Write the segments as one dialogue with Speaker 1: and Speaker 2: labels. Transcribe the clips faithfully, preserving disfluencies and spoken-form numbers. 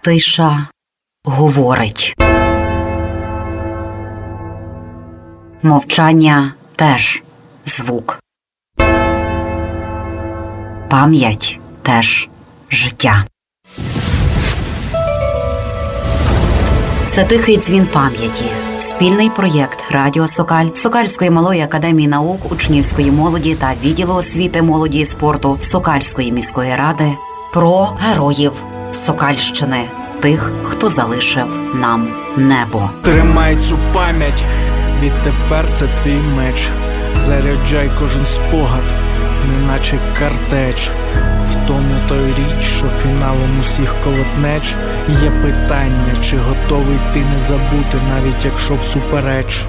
Speaker 1: Тиша говорить. Мовчання теж звук. Пам'ять теж життя. Це тихий дзвін пам'яті. Спільний проєкт Радіо Сокаль, Сокальської малої академії наук, учнівської молоді та відділу освіти, молоді і спорту Сокальської міської ради про героїв Сокальщини, тих, хто залишив нам небо.
Speaker 2: Тримай цю пам'ять, відтепер це твій меч. Заряджай кожен спогад, неначе картеч. В тому той річ, що фіналом усіх колотнеч є питання, чи готовий ти не забути, навіть якщо всупереч.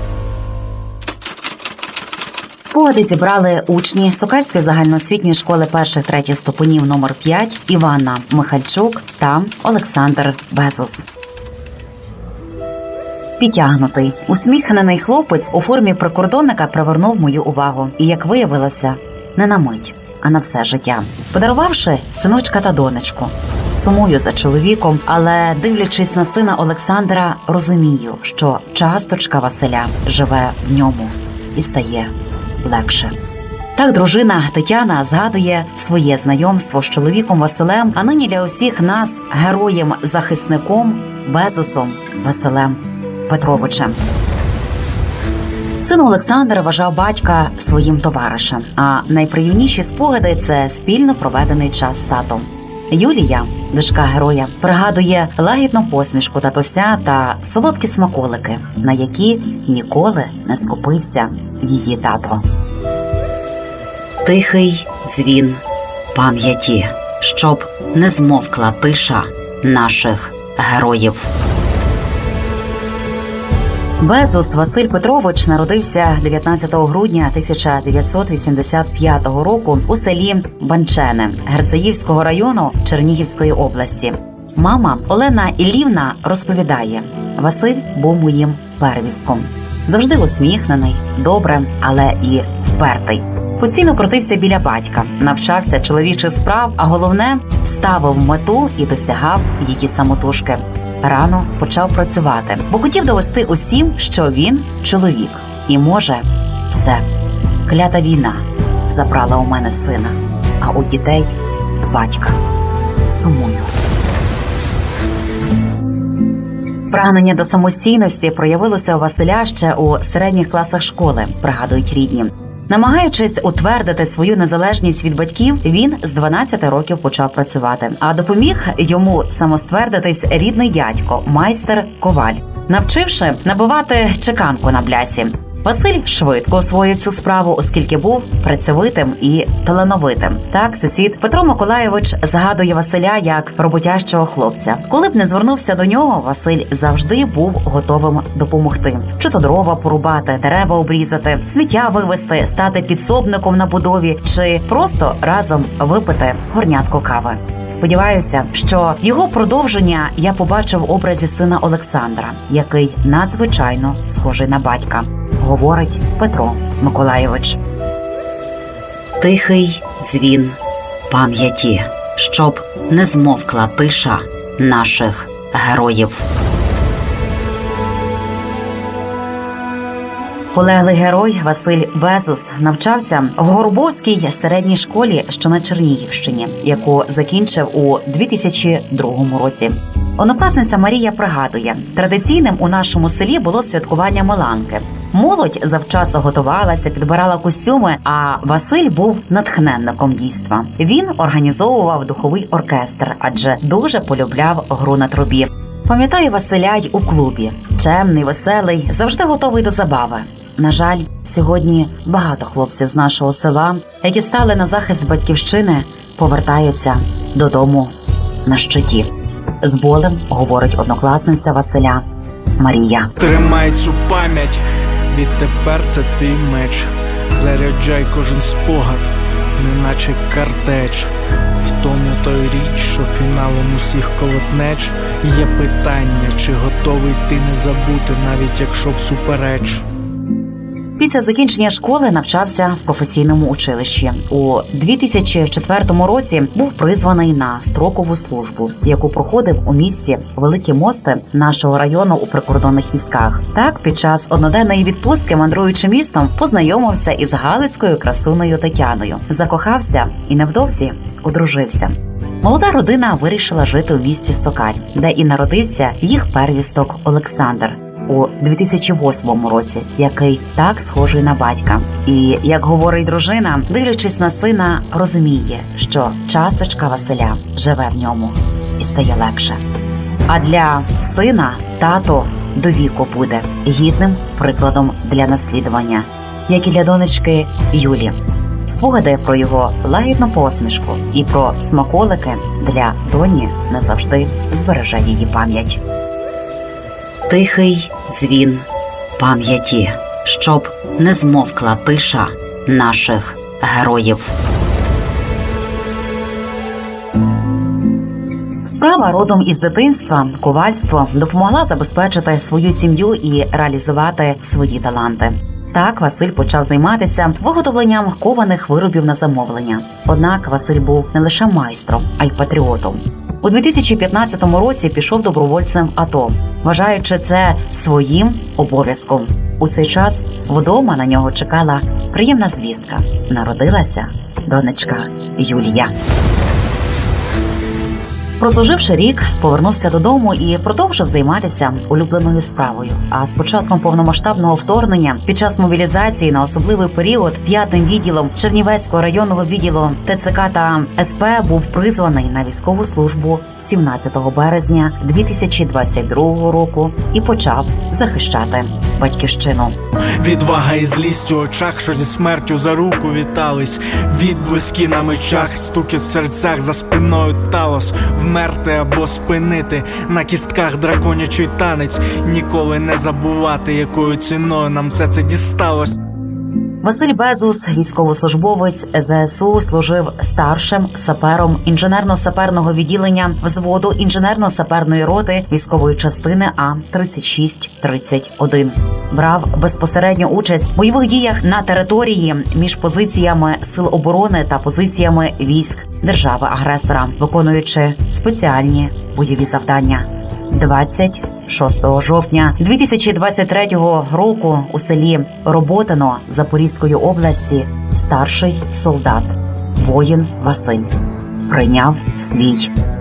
Speaker 1: Спогади зібрали учні Сокальської загальноосвітньої школи перших-третіх ступенів номер п'ять Іванна Михальчук та Олександр Безус. Підтягнутий, усміхнений хлопець у формі прикордонника привернув мою увагу. І, як виявилося, не на мить, а на все життя. Подарувавши синочка та донечку. Сумую за чоловіком, але, дивлячись на сина Олександра, розумію, що часточка Василя живе в ньому і стає легше. Так дружина Тетяна згадує своє знайомство з чоловіком Василем, а нині для усіх нас героєм-захисником Безусом Василем Петровичем. Син Олександр вважав батька своїм товаришем, а найприємніші спогади – це спільно проведений час з татом. Юлія, дочка героя, пригадує лагідну посмішку татуся та солодкі смаколики, на які ніколи не скупився її тато. Тихий дзвін пам'яті, щоб не змовкла тиша наших героїв. Безус Василь Петрович народився дев'ятнадцятого грудня тисяча дев'ятсот вісімдесят п'ятого року у селі Банчене Герцеївського району Чернігівської області. Мама Олена Іллівна розповідає, Василь був моїм первістком. Завжди усміхнений, добре, але і впертий. Постійно крутився біля батька, навчався чоловічих справ, а головне – ставив мету і досягав її самотужки. Рано почав працювати, бо хотів довести усім, що він чоловік і може все. Клята війна забрала у мене сина, а у дітей – батька. Сумую. Прагнення до самостійності проявилося у Василя ще у середніх класах школи, пригадують рідні. Намагаючись утвердити свою незалежність від батьків, він з дванадцяти років почав працювати. А допоміг йому самоствердитись рідний дядько, майстер Коваль, навчивши набивати чеканку на блясі. Василь швидко освоїв цю справу, оскільки був працьовитим і талановитим. Так, сусід Петро Миколайович згадує Василя як роботящого хлопця. Коли б не звернувся до нього, Василь завжди був готовим допомогти. Чи то дрова порубати, дерева обрізати, сміття вивезти, стати підсобником на будові, чи просто разом випити горнятку кави. Сподіваюся, що його продовження я побачив в образі сина Олександра, який надзвичайно схожий на батька, говорить Петро Миколайович. Тихий дзвін пам'яті, щоб не змовкла тиша наших героїв. Полеглий герой Василь Безус навчався в Горобовській середній школі, що на Чернігівщині, яку закінчив у дві тисячі другому році. Однокласниця Марія пригадує, традиційним у нашому селі було святкування Миланки. Молодь завчасно готувалася, підбирала костюми, а Василь був натхненником дійства. Він організовував духовий оркестр, адже дуже полюбляв гру на трубі. Пам'ятаю Василя й у клубі. Чемний, веселий, завжди готовий до забави. На жаль, сьогодні багато хлопців з нашого села, які стали на захист батьківщини, повертаються додому на щиті. З болем говорить однокласниця Василя Марія.
Speaker 2: Тримай цю пам'ять, відтепер це твій меч. Заряджай кожен спогад, неначе картеч. В тому той річ, що фіналом усіх колотнеч є питання, чи готовий ти не забути, навіть якщо всупереч.
Speaker 1: Після закінчення школи навчався в професійному училищі. У дві тисячі четвертому році був призваний на строкову службу, яку проходив у місті Великі Мости нашого району у прикордонних військах. Так, під час одноденної відпустки, мандруючи містом, познайомився із галицькою красунею Тетяною, закохався і невдовзі одружився. Молода родина вирішила жити у місті Сокаль, де і народився їх первісток Олександр у дві тисячі восьмому році, який так схожий на батька. І, як говорить дружина, дивлячись на сина, розуміє, що часточка Василя живе в ньому і стає легше. А для сина тато до віку буде гідним прикладом для наслідування, як і для донечки Юлі. Спогади про його лагідну посмішку і про смаколики для доні назавжди збереже її пам'ять. Тихий дзвін пам'яті, щоб не змовкла тиша наших героїв. Справа родом із дитинства, ковальство, допомогла забезпечити свою сім'ю і реалізувати свої таланти. Так, Василь почав займатися виготовленням кованих виробів на замовлення. Однак Василь був не лише майстром, а й патріотом. У дві тисячі п'ятнадцятому році пішов добровольцем в АТО, вважаючи це своїм обов'язком. У цей час вдома на нього чекала приємна звістка. Народилася донечка Юлія. Прослуживши рік, повернувся додому і продовжив займатися улюбленою справою. А з початком повномасштабного вторгнення, під час мобілізації на особливий період, п'ятим відділом Чернівецького районного відділу ТЦК та СП був призваний на військову службу сімнадцятого березня дві тисячі двадцять другого року і почав захищати батьківщину.
Speaker 2: Відвага і злість у очах, що зі смертю за руку вітались. Відблиски на мечах, стукіт в серцях, за спиною талос. Вмерти або спинити, на кістках драконячий танець. Ніколи не забувати, якою ціною нам все це дісталось.
Speaker 1: Василь Безус, військовослужбовець ЗСУ, служив старшим сапером інженерно-саперного відділення взводу інженерно-саперної роти військової частини А тридцять шість тридцять один. Брав безпосередню участь в бойових діях на території між позиціями сил оборони та позиціями військ держави-агресора, виконуючи спеціальні бойові завдання. двадцять шостого жовтня дві тисячі двадцять третього року у селі Роботино Запорізької області старший солдат, воїн Василь, прийняв свій